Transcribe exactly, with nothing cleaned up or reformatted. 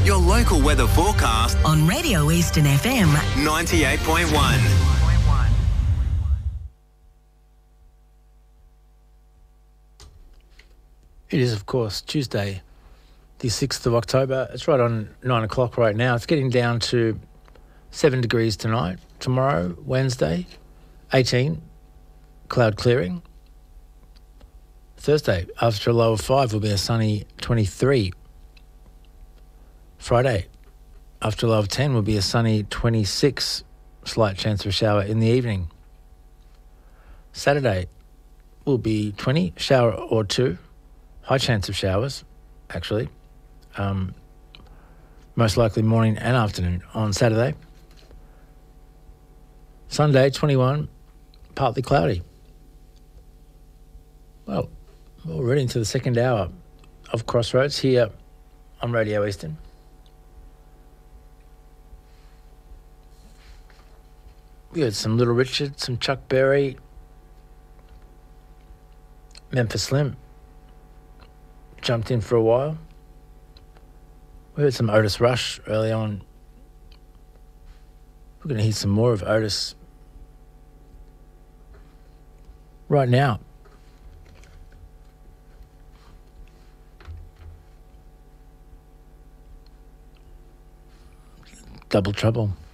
Your local weather forecast on Radio Eastern F M ninety-eight point one. It is, of course, Tuesday, the sixth of October. It's right on nine o'clock right now. It's getting down to seven degrees tonight. Tomorrow, Wednesday, eighteen, cloud clearing. Thursday, after a low of five, will be a sunny twenty-three. Friday, after a low of ten, will be a sunny twenty-six. Slight chance of a shower in the evening. Saturday will be twenty, shower or two. High chance of showers, actually. Um, most likely morning and afternoon on Saturday. Sunday, twenty-one, partly cloudy. Well, we're already into the second hour of Crossroads here on Radio Eastern. We had some Little Richard, some Chuck Berry, Memphis Slim jumped in for a while. We heard some Otis Rush early on. We're going to hear some more of Otis right now. Double Trouble.